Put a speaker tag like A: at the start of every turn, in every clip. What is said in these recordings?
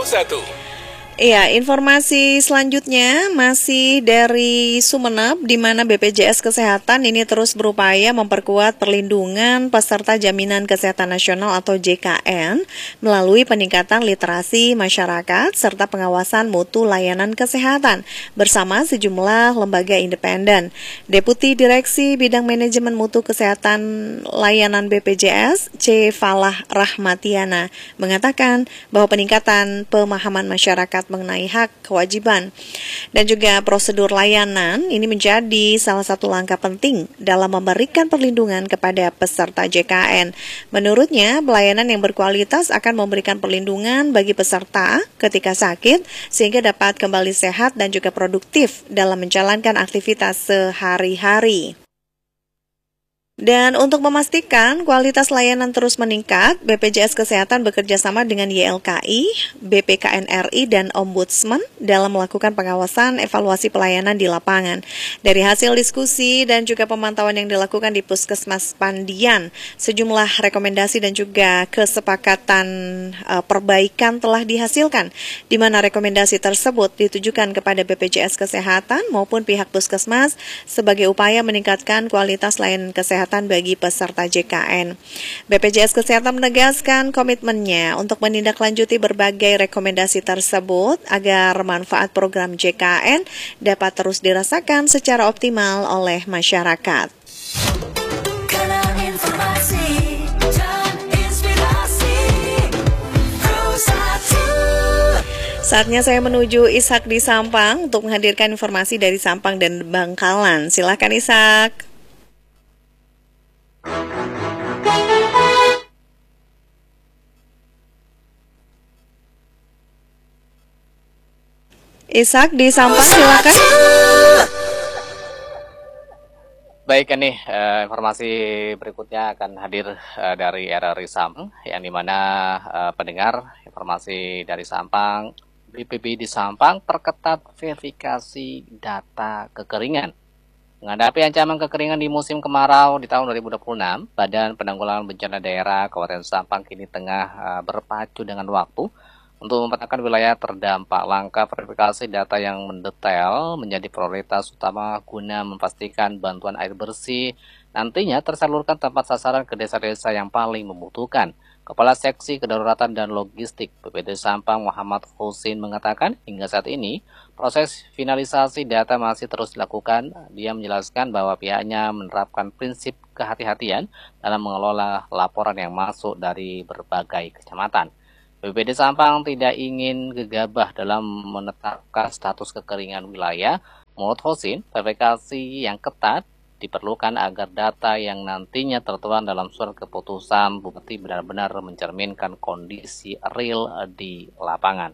A: Iya, informasi selanjutnya masih dari Sumeneb, di mana BPJS Kesehatan ini terus berupaya memperkuat perlindungan peserta Jaminan Kesehatan Nasional atau JKN melalui peningkatan literasi masyarakat serta pengawasan mutu layanan kesehatan bersama sejumlah lembaga independen. Deputi Direksi Bidang Manajemen Mutu Kesehatan Layanan BPJS, C. Falah Rahmatiana, mengatakan bahwa peningkatan pemahaman masyarakat mengenai hak, kewajiban, dan juga prosedur layanan ini menjadi salah satu langkah penting dalam memberikan perlindungan kepada peserta JKN. Menurutnya, pelayanan yang berkualitas akan memberikan perlindungan bagi peserta ketika sakit sehingga dapat kembali sehat dan juga produktif dalam menjalankan aktivitas sehari-hari. Dan untuk memastikan kualitas layanan terus meningkat, BPJS Kesehatan bekerjasama dengan YLKI, BPKN RI, dan Ombudsman dalam melakukan pengawasan evaluasi pelayanan di lapangan. Dari hasil diskusi dan juga pemantauan yang dilakukan di Puskesmas Pandian, sejumlah rekomendasi dan juga kesepakatan perbaikan telah dihasilkan, di mana rekomendasi tersebut ditujukan kepada BPJS Kesehatan maupun pihak Puskesmas sebagai upaya meningkatkan kualitas layanan kesehatan bagi peserta JKN. BPJS Kesehatan menegaskan komitmennya untuk menindaklanjuti berbagai rekomendasi tersebut agar manfaat program JKN dapat terus dirasakan secara optimal oleh masyarakat. Saatnya saya menuju Ishak di Sampang untuk menghadirkan informasi dari Sampang dan Bangkalan. Silakan Ishak. Ishak di Sampang, silakan.
B: Baik, ini informasi berikutnya akan hadir dari RRI Sampang, yang dimana pendengar informasi dari Sampang, BPB di Sampang perketat verifikasi data kekeringan. Menghadapi ancaman kekeringan di musim kemarau di tahun 2026, Badan Penanggulangan Bencana Daerah Kabupaten Sampang kini tengah berpacu dengan waktu untuk memetakan wilayah terdampak. Langkah verifikasi data yang mendetail menjadi prioritas utama guna memastikan bantuan air bersih nantinya tersalurkan tepat sasaran ke desa-desa yang paling membutuhkan. Kepala Seksi Kedaruratan dan Logistik BPD Sampang Muhammad Husin mengatakan hingga saat ini proses finalisasi data masih terus dilakukan. Dia menjelaskan bahwa pihaknya menerapkan prinsip kehati-hatian dalam mengelola laporan yang masuk dari berbagai kecamatan. BPD Sampang tidak ingin gegabah dalam menetapkan status kekeringan wilayah. Menurut Husin, verifikasi yang ketat diperlukan agar data yang nantinya tertuang dalam surat keputusan bupati benar-benar mencerminkan kondisi real di lapangan.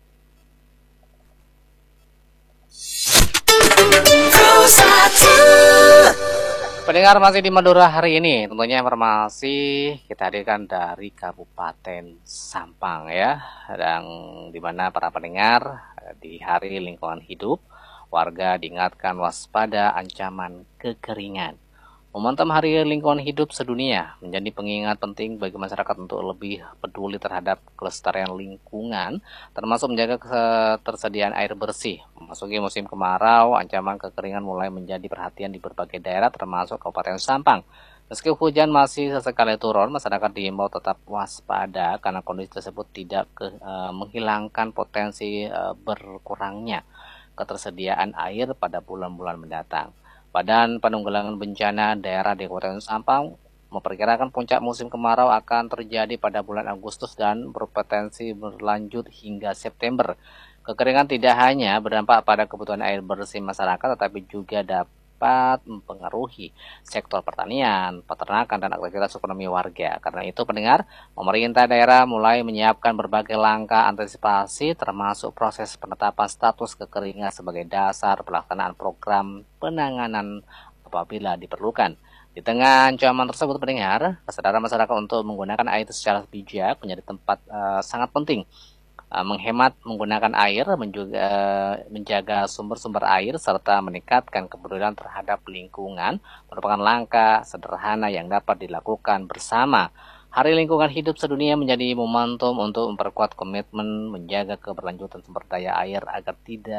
B: Pendengar masih di Madura hari ini, tentunya informasi kita hadirkan dari Kabupaten Sampang ya, dan di mana para pendengar di Hari Lingkungan Hidup, warga diingatkan waspada ancaman kekeringan. Momentum Hari Lingkungan Hidup sedunia menjadi pengingat penting bagi masyarakat untuk lebih peduli terhadap kelestarian lingkungan, termasuk menjaga ketersediaan air bersih. Memasuki musim kemarau, ancaman kekeringan mulai menjadi perhatian di berbagai daerah termasuk Kabupaten Sampang. Meski hujan masih sesekali turun, masyarakat diimbau tetap waspada karena kondisi tersebut tidak menghilangkan potensi berkurangnya ketersediaan air pada bulan-bulan mendatang. Badan Penanggulangan Bencana Daerah di Kabupaten Sampang memperkirakan puncak musim kemarau akan terjadi pada bulan Agustus dan berpotensi berlanjut hingga September. Kekeringan tidak hanya berdampak pada kebutuhan air bersih masyarakat, tetapi juga dapat mempengaruhi sektor pertanian, peternakan, dan aktivitas ekonomi warga. Karena itu, pendengar, pemerintah daerah mulai menyiapkan berbagai langkah antisipasi, termasuk proses penetapan status kekeringan sebagai dasar pelaksanaan program penanganan apabila diperlukan. Di tengah ancaman tersebut, pendengar, kesadaran masyarakat untuk menggunakan air secara bijak menjadi tempat sangat penting. Menghemat menggunakan air, menjaga sumber-sumber air, serta meningkatkan kepedulian terhadap lingkungan merupakan langkah sederhana yang dapat dilakukan bersama. Hari Lingkungan Hidup Sedunia menjadi momentum untuk memperkuat komitmen menjaga keberlanjutan sumber daya air agar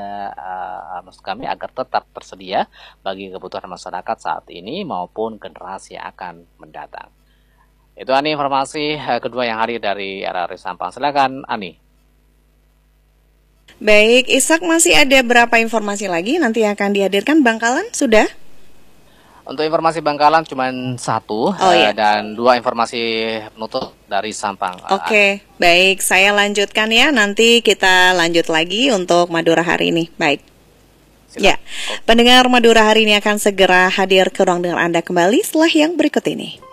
B: agar tetap tersedia bagi kebutuhan masyarakat saat ini maupun generasi yang akan mendatang. Itu Ani informasi kedua yang hadir dari RRI Sampang. Silakan Ani.
A: Baik, Ishak, masih ada berapa informasi lagi nanti akan dihadirkan Bangkalan? Sudah?
B: Untuk informasi Bangkalan cuma satu, dan dua informasi penutup dari Sampang.
A: Oke, baik. Saya lanjutkan ya. Nanti kita lanjut lagi untuk Madura hari ini. Baik. Silakan. Ya, pendengar Madura hari ini akan segera hadir ke ruang dengar Anda kembali setelah yang berikut ini.